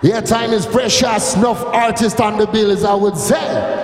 Yeah, time is precious. Enough artists on the bill, as I would say.